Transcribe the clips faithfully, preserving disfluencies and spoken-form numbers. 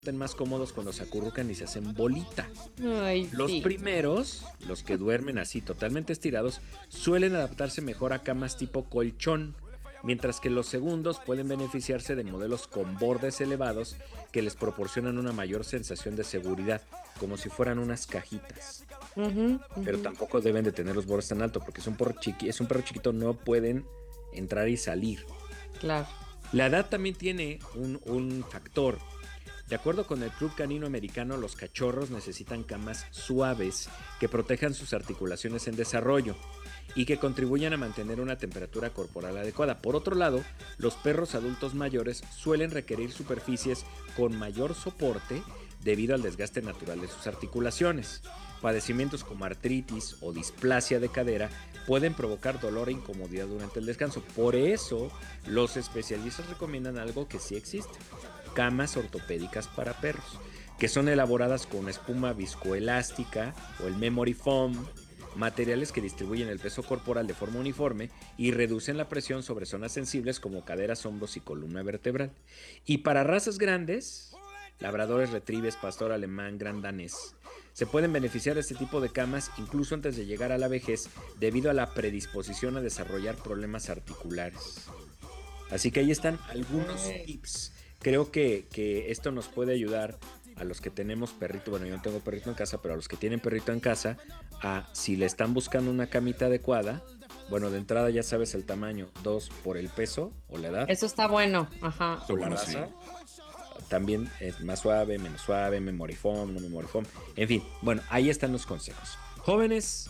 más cómodos cuando se acurrucan y se hacen bolita. Ay, Los sí. primeros, los que duermen así totalmente estirados, suelen adaptarse mejor a camas tipo colchón, mientras que los segundos pueden beneficiarse de modelos con bordes elevados que les proporcionan una mayor sensación de seguridad, como si fueran unas cajitas. Ujú, Pero ujú. tampoco deben de tener los bordes tan altos, porque es un perro chiqui, es un perro chiquito, no pueden entrar y salir. Claro. La edad también tiene un, un factor. De acuerdo con el Club Canino Americano, los cachorros necesitan camas suaves que protejan sus articulaciones en desarrollo y que contribuyan a mantener una temperatura corporal adecuada. Por otro lado, los perros adultos mayores suelen requerir superficies con mayor soporte debido al desgaste natural de sus articulaciones. Padecimientos como artritis o displasia de cadera pueden provocar dolor e incomodidad durante el descanso. Por eso, los especialistas recomiendan algo que sí existe: camas ortopédicas para perros, que son elaboradas con espuma viscoelástica o el memory foam, materiales que distribuyen el peso corporal de forma uniforme y reducen la presión sobre zonas sensibles como caderas, hombros y columna vertebral. Y para razas grandes, labradores, retrievers, pastor alemán, gran danés, se pueden beneficiar de este tipo de camas incluso antes de llegar a la vejez debido a la predisposición a desarrollar problemas articulares. Así que ahí están algunos tips. Creo que, que esto nos puede ayudar a los que tenemos perrito. Bueno, yo no tengo perrito en casa, pero a los que tienen perrito en casa, a si le están buscando una camita adecuada. Bueno, de entrada ya sabes el tamaño. Dos, por el peso o la edad. Eso está bueno. Ajá. O la Bueno, raza. sí. También es más suave, menos suave, memory foam, no memory foam. En fin, bueno, ahí están los consejos. Jóvenes,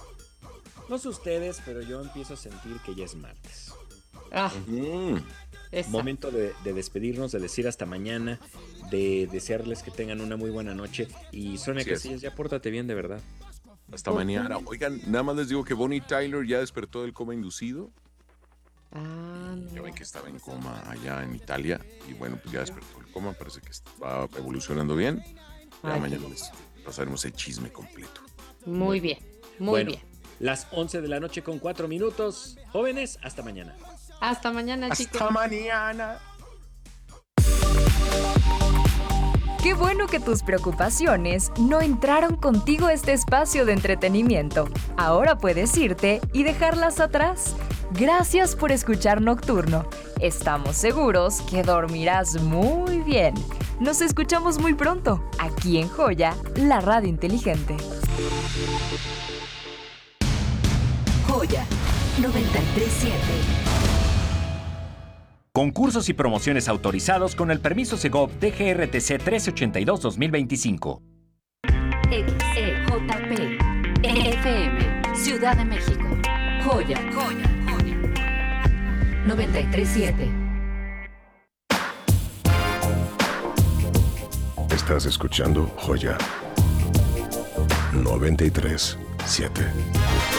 no sé ustedes, pero yo empiezo a sentir que ya es martes. Ah, Mm, esa. Momento de, de despedirnos, de decir hasta mañana, de desearles que tengan una muy buena noche. Y Sonia Así es. Casillas, ya pórtate bien, de verdad. hasta mañana. Oigan, nada más les digo que Bonnie Tyler ya despertó del coma inducido. Ah, Ya no. ven que estaba en coma allá en Italia. Y bueno, pues ya despertó el coma. Parece que va evolucionando bien. Ya Ay, mañana les pasaremos el chisme completo. Muy bien. Muy Bueno, bien. las once de la noche con cuatro minutos. Jóvenes, hasta mañana. Hasta mañana, chicos. mañana. Qué bueno que tus preocupaciones no entraron contigo a este espacio de entretenimiento. Ahora puedes irte y dejarlas atrás. Gracias por escuchar Nocturno. Estamos seguros que dormirás muy bien. Nos escuchamos muy pronto, aquí en Joya, la radio inteligente. Joya noventa y tres punto siete. Concursos y promociones autorizados con el permiso Segov D G R T C trece ochenta y dos dos mil veinticinco. X E J P F M Ciudad de México. Joya, Joya, Joya. noventa y tres punto siete. Estás escuchando Joya noventa y tres punto siete.